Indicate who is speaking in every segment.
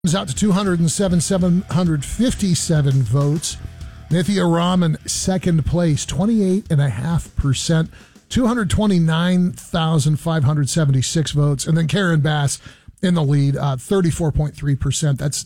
Speaker 1: Is out to 207,757 votes. Nithya Raman, second place, 28.5%, 229,576 votes. And then Karen Bass in the lead, 34.3%. That's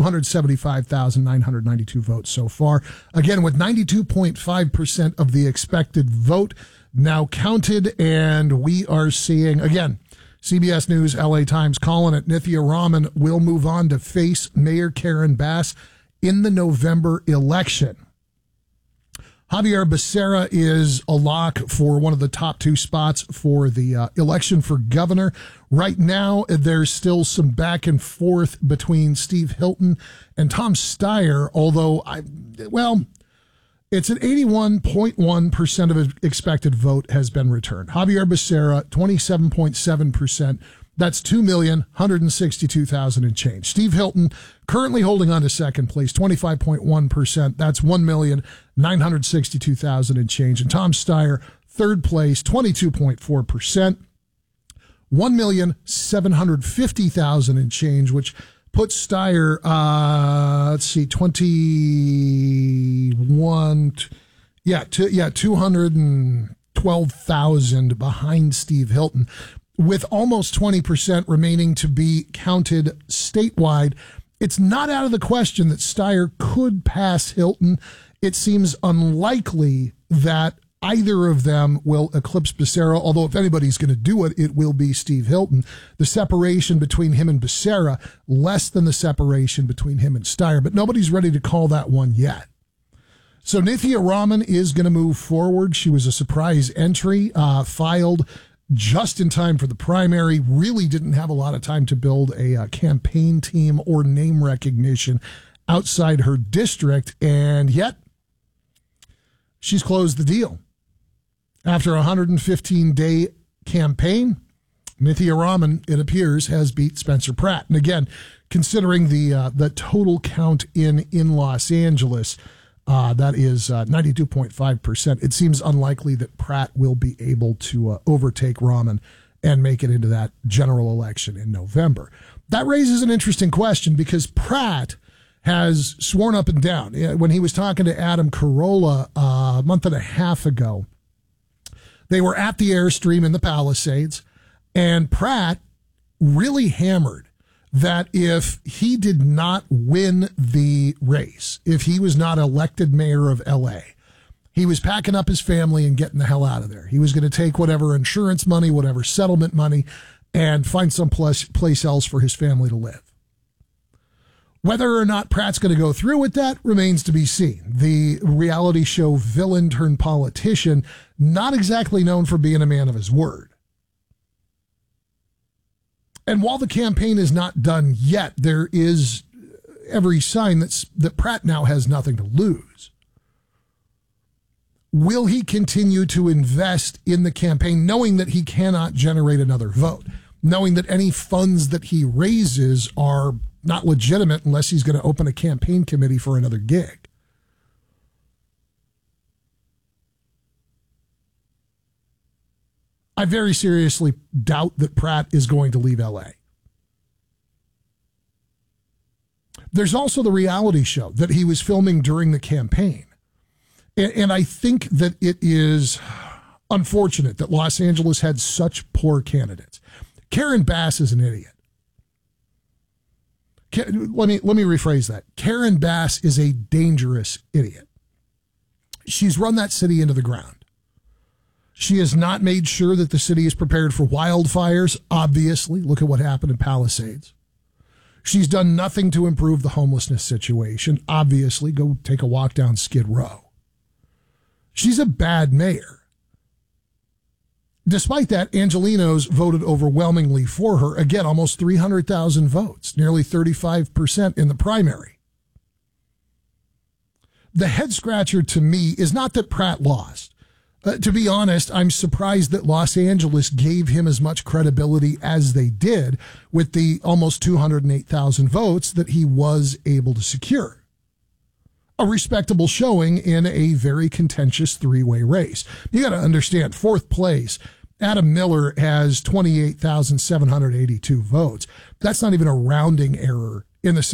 Speaker 1: 275,992 votes so far. Again, with 92.5% of the expected vote now counted. And we are seeing, again, CBS News, LA Times calling it, Nithya Raman will move on to face Mayor Karen Bass in the November election. Javier Becerra is a lock for one of the top two spots for the election for governor. Right now, there's still some back and forth between Steve Hilton and Tom Steyer, although it's an 81.1% of expected vote has been returned. Javier Becerra, 27.7%. That's 2,162,000 and change. Steve Hilton currently holding on to second place, 25.1%. That's 1,962,000 and change. And Tom Steyer, third place, 22.4%, 1,750,000 and change, which puts Steyer, 212,000 behind Steve Hilton, with almost 20% remaining to be counted statewide. It's not out of the question that Steyer could pass Hilton. It seems unlikely that either of them will eclipse Becerra, although if anybody's going to do it, it will be Steve Hilton. The separation between him and Becerra, less than the separation between him and Steyer, but nobody's ready to call that one yet. So Nithya Raman is going to move forward. She was a surprise entry, filed just in time for the primary, really didn't have a lot of time to build a campaign team or name recognition outside her district, and yet she's closed the deal. After a 115-day campaign, Nithya Raman, it appears, has beat Spencer Pratt. And again, considering the total count in Los Angeles, that is 92.5%. It seems unlikely that Pratt will be able to overtake Raman and make it into that general election in November. That raises an interesting question because Pratt has sworn up and down. When he was talking to Adam Carolla a month and a half ago, they were at the Airstream in the Palisades, and Pratt really hammered that if he did not win the race, if he was not elected mayor of LA, he was packing up his family and getting the hell out of there. He was going to take whatever insurance money, whatever settlement money, and find some place else for his family to live. Whether or not Pratt's going to go through with that remains to be seen. The reality show villain turned politician, not exactly known for being a man of his word. And while the campaign is not done yet, there is every sign that Pratt now has nothing to lose. Will he continue to invest in the campaign, knowing that he cannot generate another vote, knowing that any funds that he raises are not legitimate unless he's going to open a campaign committee for another gig? I very seriously doubt that Pratt is going to leave LA. There's also the reality show that he was filming during the campaign. And I think that it is unfortunate that Los Angeles had such poor candidates. Karen Bass is an idiot. Let me rephrase that. Karen Bass is a dangerous idiot. She's run that city into the ground. She has not made sure that the city is prepared for wildfires. Obviously, look at what happened in Palisades. She's done nothing to improve the homelessness situation. Obviously, go take a walk down Skid Row. She's a bad mayor. Despite that, Angelenos voted overwhelmingly for her. Again, almost 300,000 votes, nearly 35% in the primary. The head scratcher to me is not that Pratt lost. To be honest, I'm surprised that Los Angeles gave him as much credibility as they did with the almost 208,000 votes that he was able to secure. A respectable showing in a very contentious three-way race. You got to understand, fourth place, Adam Miller has 28,782 votes. That's not even a rounding error in the